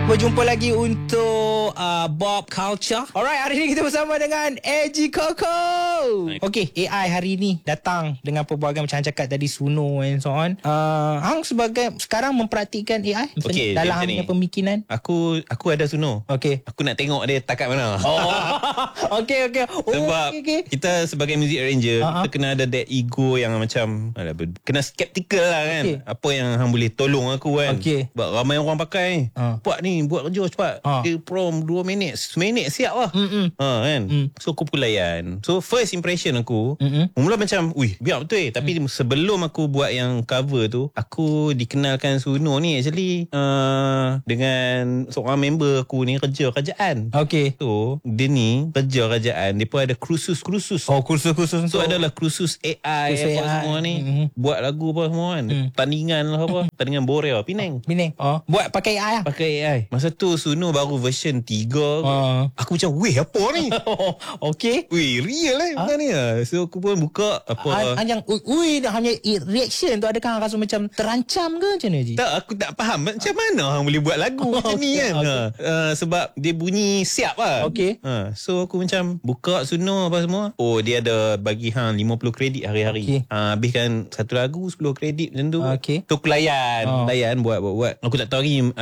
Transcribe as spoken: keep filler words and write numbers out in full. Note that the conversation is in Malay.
Berjumpa lagi untuk uh, Bob Culture. Alright, hari ni kita bersama dengan A G Koko. Okay, A I hari ni datang dengan pelbagai macam cakap tadi, Suno and so on. Uh, Hang sebagai sekarang mempraktikkan A I okay, dalam hang punya pemikiran? Aku aku ada Suno. Okay. Aku nak tengok dia takat mana. Oh. okay, okay. Oh, Sebab okay, okay. kita sebagai music arranger, uh-huh. kita kena ada that ego yang macam alah, kena skeptical lah kan. Okay. Apa yang hang boleh tolong aku kan. Okay. Sebab ramai orang pakai. Uh. Buat ni, buat kerja cepat. Uh. Dia prom dua minit, seminit siap lah. Mm-mm. Ha kan. Mm. So aku pun layan. So first impression aku, Mm-mm. mula macam, wih, biar betul eh. Tapi mm. sebelum aku buat yang cover tu, aku dikenalkan Suno ni actually uh, dengan seorang member aku ni kerja kerajaan. Okay. So dia ni kerja kerajaan, dia pun ada kursus-kursus. Oh, kursus-kursus So untuk adalah kursus A I kursus apa A I. semua ni. Mm-hmm. Buat lagu apa semua kan. Mm. Tandingan lah apa. Tandingan Boreal Penang. Penang. Oh, buat pakai A I lah. Pakai A I. Masa tu Suno baru version tiga. Uh. Aku macam, weh apa ni? Okay. Weh, real eh benda ni lah. So aku pun buka apa. Han, han yang ui, ui hanya reaction tu, adakah hang rasa macam terancam ke macam mana je? Tak, aku tak faham macam mana hang boleh buat lagu macam ni kan. Okay. Ha. Uh, sebab dia bunyi siap lah. Okay. Ha. So aku macam buka Suno apa semua. Oh, dia ada bagi hang lima puluh kredit hari-hari. Okay. Ha, habiskan satu lagu sepuluh kredit macam tu. Okay. So aku layan, Oh. layan buat buat buat. Aku tak tahu lagi